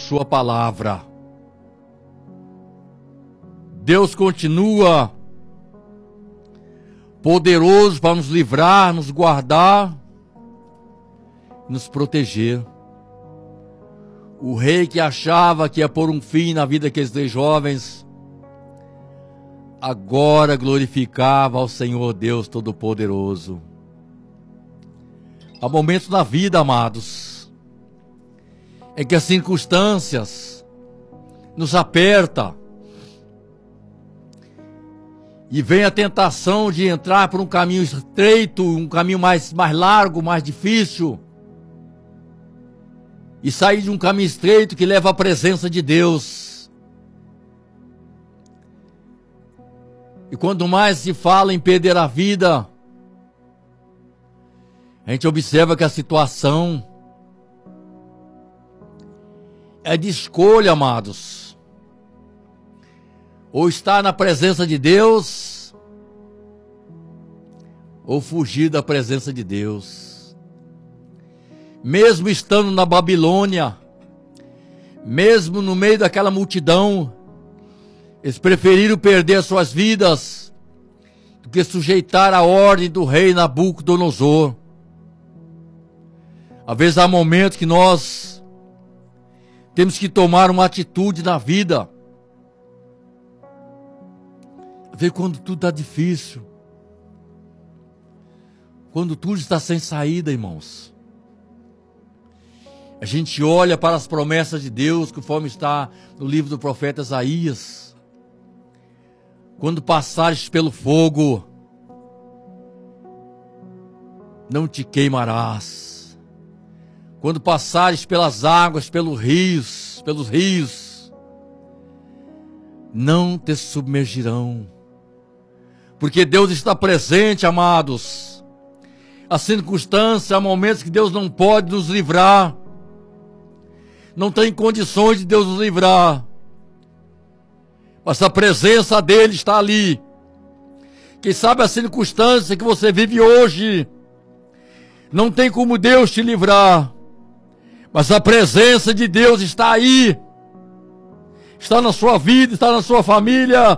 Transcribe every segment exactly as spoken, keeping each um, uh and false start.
sua palavra. Deus continua poderoso para nos livrar, nos guardar, nos proteger. O rei que achava que ia pôr um fim na vida daqueles três jovens, agora glorificava ao Senhor Deus Todo-Poderoso. Há momentos na vida, amados, em que as circunstâncias nos apertam e vem a tentação de entrar por um caminho estreito, um caminho mais, mais largo, mais difícil, e sair de um caminho estreito que leva à presença de Deus. E quando mais se fala em perder a vida, a gente observa que a situação é de escolha, amados. Ou estar na presença de Deus, ou fugir da presença de Deus. Mesmo estando na Babilônia, mesmo no meio daquela multidão, eles preferiram perder as suas vidas do que sujeitar a ordem do rei Nabucodonosor. Às vezes há momentos que nós temos que tomar uma atitude na vida. Às vezes quando tudo está difícil, quando tudo está sem saída, irmãos, a gente olha para as promessas de Deus, conforme está no livro do profeta Isaías. Quando passares pelo fogo, não te queimarás. Quando passares pelas águas, pelos rios, pelos rios, não te submergirão. Porque Deus está presente, amados. Há circunstâncias, há momentos que Deus não pode nos livrar. Não tem condições de Deus nos livrar. Mas a presença dele está ali. Quem sabe a circunstância que você vive hoje, não tem como Deus te livrar. Mas a presença de Deus está aí. Está na sua vida, está na sua família.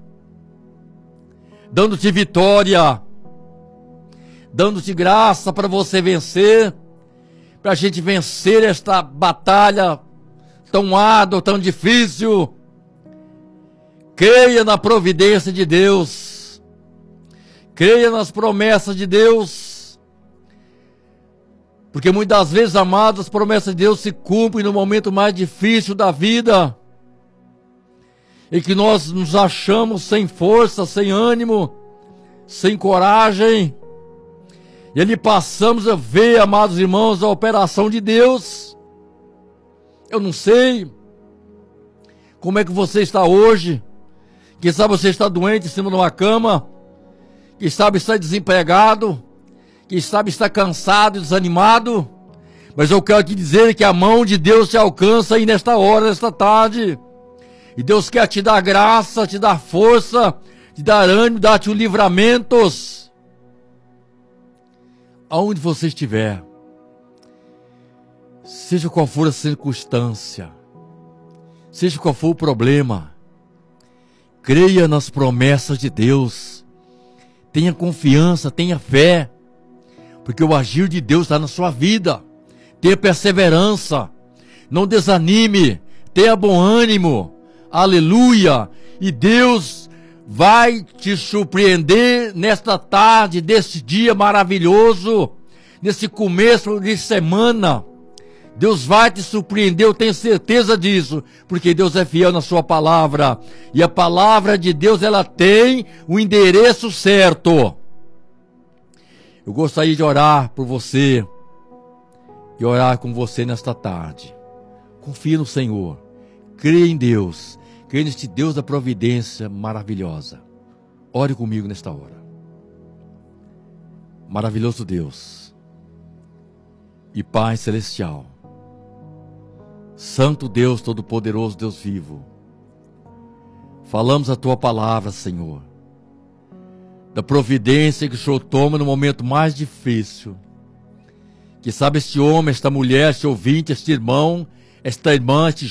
Dando-te vitória. Dando-te graça para você vencer. Para a gente vencer esta batalha tão árdua, tão difícil. Creia na providência de Deus. Creia nas promessas de Deus. Porque muitas vezes, amados, as promessas de Deus se cumprem no momento mais difícil da vida. Em que nós nos achamos sem força, sem ânimo, sem coragem. E ali passamos a ver, amados irmãos, a operação de Deus. Eu não sei como é que você está hoje. Quem sabe você está doente em cima de uma cama. Quem sabe está desempregado. Quem sabe está cansado e desanimado. Mas eu quero te dizer que a mão de Deus te alcança aí nesta hora, nesta tarde. E Deus quer te dar graça, te dar força, te dar ânimo, dar-te um livramentos. Aonde você estiver, seja qual for a circunstância, seja qual for o problema, creia nas promessas de Deus, tenha confiança, tenha fé, porque o agir de Deus está na sua vida. Tenha perseverança, não desanime, tenha bom ânimo, aleluia, e Deus vai te surpreender nesta tarde, desse dia maravilhoso, nesse começo de semana. Deus vai te surpreender, eu tenho certeza disso, porque Deus é fiel na sua palavra, e a palavra de Deus, ela tem o endereço certo. Eu gostaria de orar por você, e orar com você nesta tarde. Confie no Senhor, creia em Deus, creia neste Deus da providência maravilhosa. Ore comigo nesta hora. Maravilhoso Deus e Pai Celestial, Santo Deus Todo-Poderoso, Deus vivo, falamos a Tua palavra, Senhor, da providência que o Senhor toma no momento mais difícil. Que sabe este homem, esta mulher, este ouvinte, este irmão, esta irmã, este